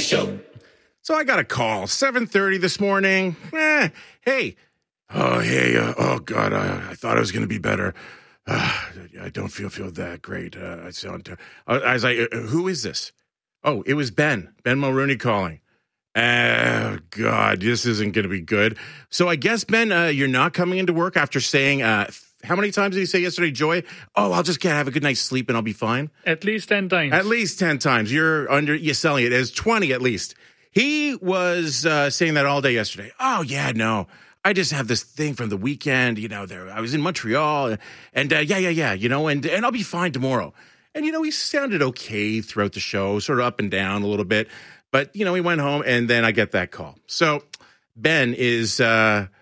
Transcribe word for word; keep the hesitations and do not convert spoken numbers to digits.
Show. So I got a call, seven thirty this morning. Eh, hey. Oh, hey. Uh, oh, God. Uh, I thought I was going to be better. Uh, I don't feel feel that great. Uh, I sound. Uh, I was like, uh, who is this? Oh, it was Ben. Ben Mulrooney calling. Oh, God, this isn't going to be good. So I guess, Ben, uh, you're not coming into work after saying, uh, how many times did you say yesterday, Joy? Oh, I'll just get have a good night's sleep and I'll be fine. At least ten times. At least ten times. You're under. You're selling it as twenty at least. He was uh, saying that all day yesterday. Oh yeah, no, I just have this thing from the weekend. You know, there I was in Montreal, and uh, yeah, yeah, yeah. You know, and and I'll be fine tomorrow. And you know, he sounded okay throughout the show, sort of up and down a little bit. But you know, he went home, and then I get that call. So Ben is. Uh,